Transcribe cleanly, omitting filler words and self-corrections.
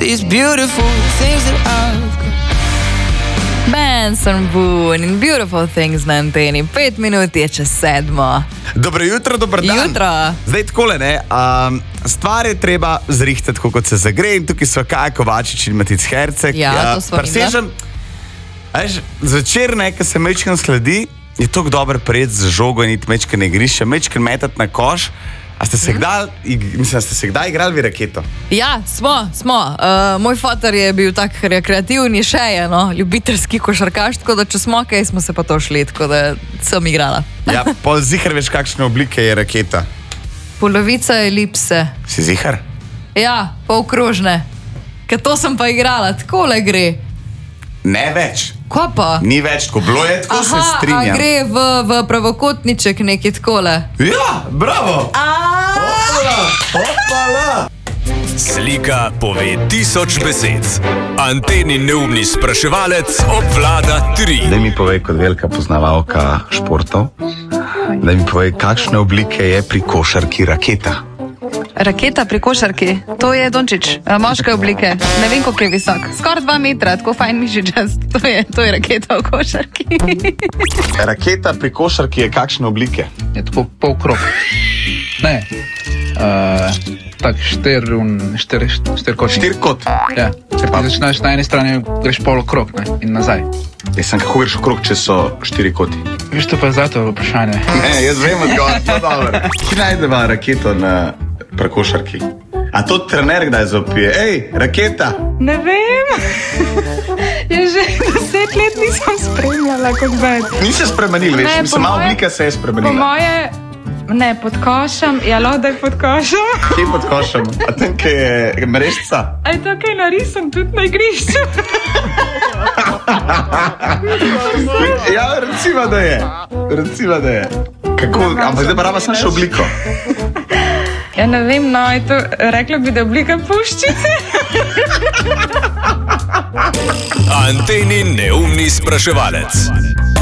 these beautiful things that I've got. Benson Boone in Beautiful Things na anteni. 5 minut je čez 7. Dobro jutro, dober dan. Jutro. Zdaj takole, ne, stvar je treba zrihtati, kot se zagre, in tukaj so Kaja Kovačič in Matic Herceg. Ja, to sva presežem. Zvečer, ko se mečkan sledi, je tako dober prijet z žogo in iti mečkan igrišče, mečkan metati na koš. A ste se kdaj igrali v raketo? Ja, smo. Moj foter je bil tak rekreativni še, ljubiteljski košarkaš, tako da če smo kaj, smo se pa to šli, tako da sem igrala. Ja, pol zihar veš, kakšne oblike je raketa? Polovica elipse. Si zihar? Ja, polkrožne. Ker to sem pa igrala, takole gre. Ne več. Ko pa? Ni več, ko bilo je, tako se strinjam. A gre v pravokotniček nekaj takole? Ja, bravo! Hopala! Slika pove 1000 besed. Anteni neumni spraševalec obvlada 3. Daj mi povej, kot velika poznavalka športov, daj mi povej, kakšne oblike je pri košarki raketa? Raketa pri košarki, to je Dončić, moške oblike, ne vem, koliko je visok, skoraj 2 metra, tako fajn mišičast, to je raketa v košarki. Raketa pri košarki je kakšne oblike? Je tako polkrog. Ne, tak štirkot. Štirkot? Ja, če pa začneš na eni strani, greš polokrog, ne, in nazaj. Jaz sem kako greš okrog, če so 4 koti? Viš, to pa je zato vprašanje. Jaz vem odgovor, to dobro. Ki najdeva raketo na košarki? A to trener kdaj zopije? Ej, raketa! Ne vem. Jaz že 10 let nisem spremljala kot več. Ni se spremenil, veš, mislim, malo oblika se je spremenila. Po moje, ne, pod košem, ja, lodek pod košem. Kje pod košem? A tam, kaj je mrežca? A je to kaj narisam tudi na igrišču? Ja, recimo, da je. Kako, ampak zdaj pa raba sem še obliko. Ja, ne vem, no, je to, rekla bi, da je oblika puščice. Anteni neumni spraševalec.